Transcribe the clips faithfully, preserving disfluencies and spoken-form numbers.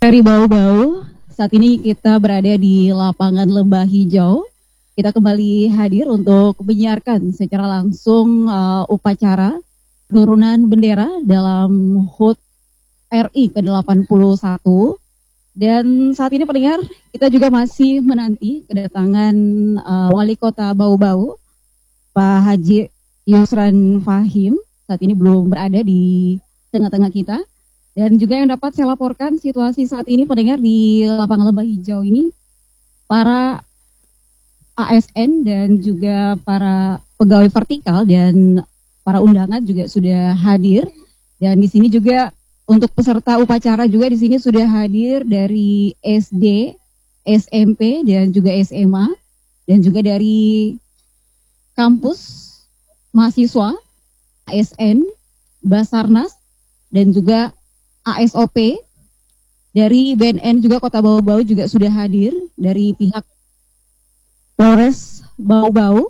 Dari Bau-Bau, saat ini kita berada di lapangan Lembah Hijau. Kita kembali hadir untuk menyiarkan secara langsung uh, upacara penurunan bendera dalam H U T R I ke delapan puluh satu. Dan saat ini pendengar, kita juga masih menanti kedatangan uh, Wali Kota Bau-Bau, Pak Haji Yusran Fahim. Saat ini belum berada di tengah-tengah kita. Dan juga yang dapat saya laporkan situasi saat ini pendengar di lapangan Lembah Hijau ini, para A S N dan juga para pegawai vertikal dan para undangan juga sudah hadir. Dan di sini juga untuk peserta upacara juga di sini sudah hadir dari S D, S M P dan juga S M A, dan juga dari kampus mahasiswa, A S N, Basarnas, dan juga A S O P, dari B N N juga Kota Bau-Bau juga sudah hadir, dari pihak Polres Bau-Bau,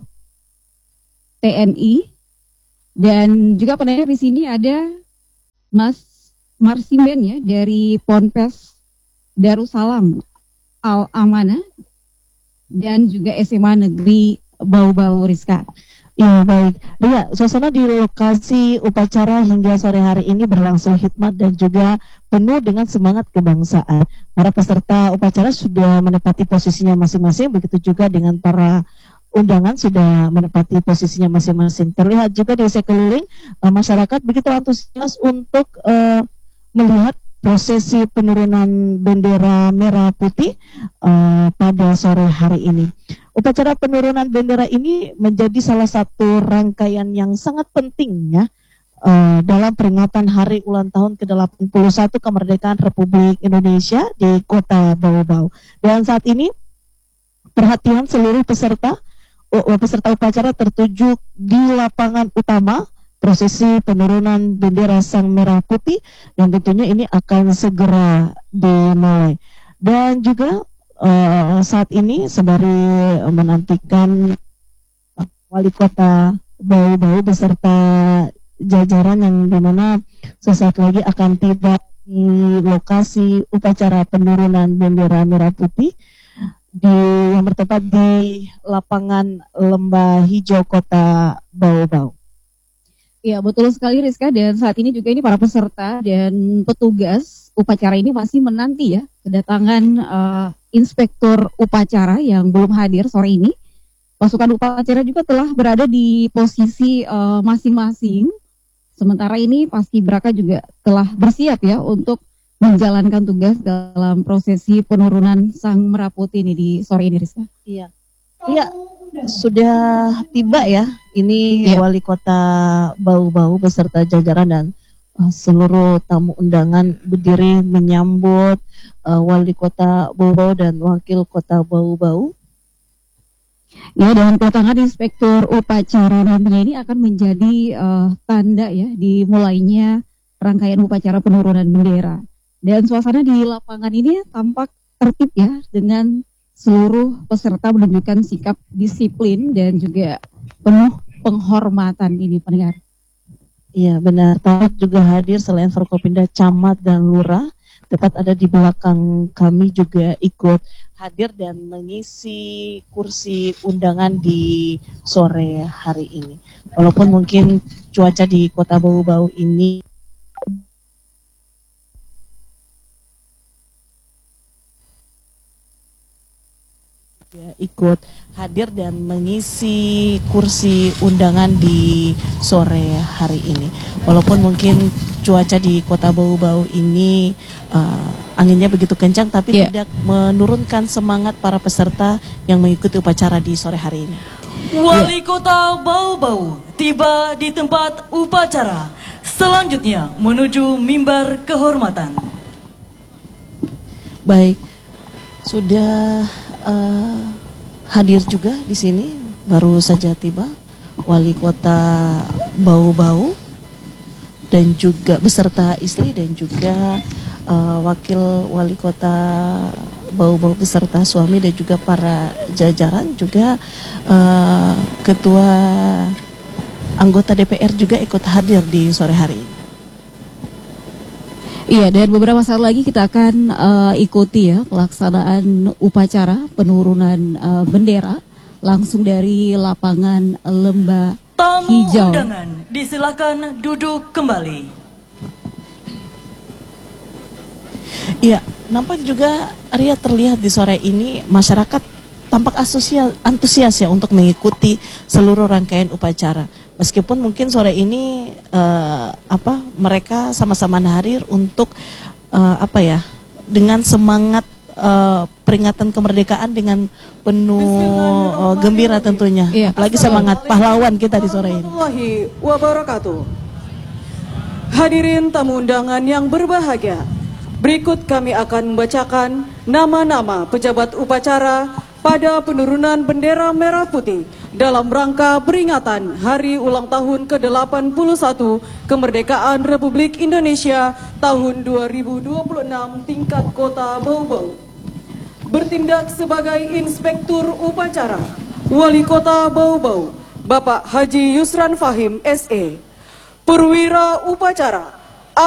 T N I, dan juga pendengar di sini ada Mas Marsimen ya dari Ponpes Darussalam Al Amanah dan juga S M A Negeri Bau-Bau, Rizka. Ya baik, Ria, suasana di lokasi upacara hingga sore hari ini berlangsung hikmat dan juga penuh dengan semangat kebangsaan. Para peserta upacara sudah menepati posisinya masing-masing, begitu juga dengan para undangan sudah menepati posisinya masing-masing. Terlihat juga di sekeliling uh, masyarakat begitu antusias untuk uh, melihat prosesi penurunan bendera merah putih uh, pada sore hari ini. Upacara penurunan bendera ini menjadi salah satu rangkaian yang sangat penting ya uh, dalam peringatan hari ulang tahun ke delapan puluh satu kemerdekaan Republik Indonesia di Kota Bau-Bau. Dan saat ini perhatian seluruh peserta uh, peserta upacara tertuju di lapangan utama prosesi penurunan bendera sang merah putih, dan tentunya ini akan segera dimulai. Dan juga Uh, saat ini sembari menantikan Wali Kota Bau-Bau beserta jajaran yang dimana sesaat lagi akan tiba di lokasi upacara penurunan bendera merah putih di yang bertempat di lapangan Lembah Hijau Kota Bau-Bau. Ya betul sekali Rizka, dan saat ini juga ini para peserta dan petugas upacara ini masih menanti ya kedatangan uh, inspektur upacara yang belum hadir sore ini. Pasukan upacara juga telah berada di posisi uh, masing-masing. Sementara ini Paskibraka juga telah bersiap ya untuk menjalankan tugas dalam prosesi penurunan sang merah putih ini di sore ini, Rizka. Iya. Iya. Sudah tiba ya, ini ya. Wali Kota Bau-Bau beserta jajaran dan uh, seluruh tamu undangan berdiri menyambut uh, Wali Kota Bau-Bau dan Wakil Kota Bau-Bau. Ya, dan kedatangan inspektur upacara nantinya ini akan menjadi uh, tanda ya dimulainya rangkaian upacara penurunan bendera. Dan suasana di lapangan ini tampak tertib ya, dengan seluruh peserta menunjukkan sikap disiplin dan juga penuh penghormatan ini pendengar. Iya benar, taat juga hadir selain Forkopimda, Camat dan Lurah, tepat ada di belakang kami juga ikut hadir dan mengisi kursi undangan di sore hari ini. Walaupun mungkin cuaca di Kota Bau-Bau ini ikut hadir dan mengisi kursi undangan di sore hari ini. Walaupun mungkin cuaca di Kota Bau-Bau ini uh, anginnya begitu kencang, tapi yeah. tidak menurunkan semangat para peserta yang mengikuti upacara di sore hari ini. Wali yeah. Kota Bau-Bau tiba di tempat upacara. Selanjutnya menuju mimbar kehormatan. Baik, sudah Uh, hadir juga di sini baru saja tiba Wali Kota Bau-Bau dan juga beserta istri dan juga uh, Wakil Wali Kota Bau-Bau beserta suami dan juga para jajaran, juga uh, Ketua anggota D P R juga ikut hadir di sore hari ini. Iya, dan beberapa saat lagi kita akan uh, ikuti ya pelaksanaan upacara penurunan uh, bendera langsung dari lapangan Lembah Tamu Hijau. undangan, disilakan duduk kembali. Iya, nampak juga Ria terlihat di sore ini masyarakat tampak asosial, antusias ya untuk mengikuti seluruh rangkaian upacara. Meskipun mungkin sore ini uh, apa mereka sama-sama hadir untuk uh, apa ya dengan semangat uh, peringatan kemerdekaan dengan penuh uh, gembira tentunya. Iya. Apalagi semangat pahlawan kita di sore ini. Warahmatullahi wabarakatuh. Hadirin tamu undangan yang berbahagia, berikut kami akan membacakan nama-nama pejabat upacara pada penurunan bendera merah putih dalam rangka peringatan Hari Ulang Tahun ke delapan puluh satu Kemerdekaan Republik Indonesia tahun dua ribu dua puluh enam tingkat Kota Bau-Bau. Bertindak sebagai Inspektur Upacara, Wali Kota Bau-Bau, Bapak Haji Yusran Fahim S E. Perwira Upacara,